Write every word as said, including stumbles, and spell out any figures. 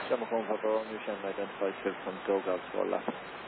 Democon Papa, New Shannon identified shift from Go Gulf to our left.